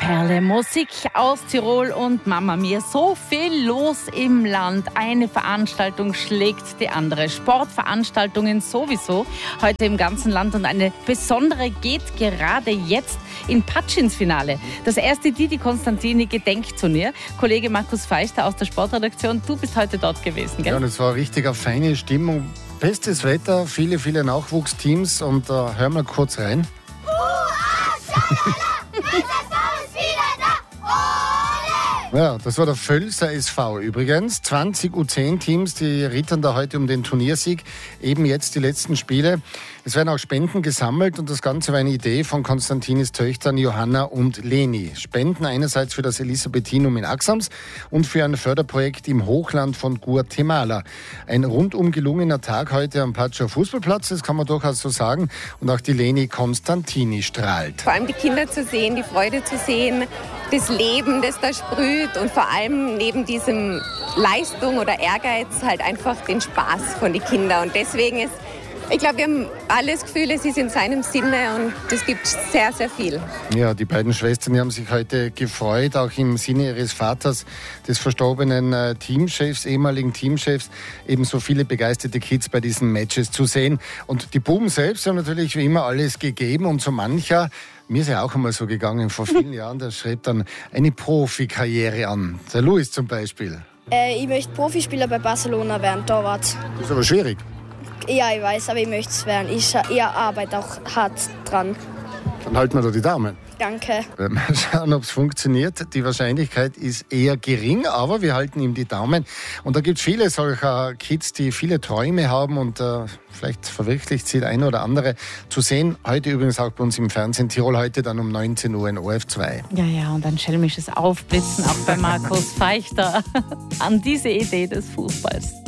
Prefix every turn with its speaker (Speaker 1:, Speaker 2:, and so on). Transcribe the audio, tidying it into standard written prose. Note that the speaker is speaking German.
Speaker 1: Perle, Musik aus Tirol und Mama Mia. So viel los im Land. Eine Veranstaltung schlägt die andere. Sportveranstaltungen sowieso heute im ganzen Land. Und eine besondere geht gerade jetzt in Patsch ins Finale. Das erste Didi Constantini Gedenkturnier. Kollege Markus Feichter aus der Sportredaktion, du bist heute dort gewesen, gell?
Speaker 2: Ja, und es war richtig eine feine Stimmung. Bestes Wetter, viele Nachwuchsteams. Und hören wir kurz rein. Ja, das war der Völser SV übrigens. 20 U10-Teams, die rittern da heute um den Turniersieg. Eben jetzt die letzten Spiele. Es werden auch Spenden gesammelt und das Ganze war eine Idee von Konstantinis Töchtern Johanna und Leni. Spenden einerseits für das Elisabethinum in Axams und für ein Förderprojekt im Hochland von Guatemala. Ein rundum gelungener Tag heute am Patscher Fußballplatz, das kann man durchaus so sagen. Und auch die Leni Constantini strahlt.
Speaker 3: Vor allem die Kinder zu sehen, die Freude zu sehen, das Leben, das da sprüht und vor allem neben diesem Leistung oder Ehrgeiz halt einfach den Spaß von den Kindern. Und deswegen ist, ich glaube, wir haben alle das Gefühl, es ist in seinem Sinne und es gibt sehr, sehr viel.
Speaker 2: Ja, die beiden Schwestern die haben sich heute gefreut, auch im Sinne ihres Vaters, des verstorbenen Teamchefs, ehemaligen Teamchefs, eben so viele begeisterte Kids bei diesen Matches zu sehen. Und die Buben selbst haben natürlich wie immer alles gegeben und so mancher, mir ist ja auch einmal so gegangen vor vielen Jahren, der schreibt dann eine Profikarriere an. Der Luis zum Beispiel.
Speaker 4: Ich möchte Profispieler bei Barcelona werden, Torwart.
Speaker 2: Das ist aber schwierig.
Speaker 4: Ja, ich weiß, aber ich möchte es werden. Ich arbeite auch hart dran.
Speaker 2: Dann halten wir da die Daumen.
Speaker 4: Danke.
Speaker 2: Mal schauen, ob es funktioniert. Die Wahrscheinlichkeit ist eher gering, aber wir halten ihm die Daumen. Und da gibt es viele solcher Kids, die viele Träume haben und vielleicht verwirklicht sie der eine oder andere. Zu sehen, heute übrigens auch bei uns im Fernsehen, Tirol heute dann um 19 Uhr in ORF2.
Speaker 1: Ja, und ein schelmisches Aufblitzen auch bei Markus Feichter an diese Idee des Fußballs.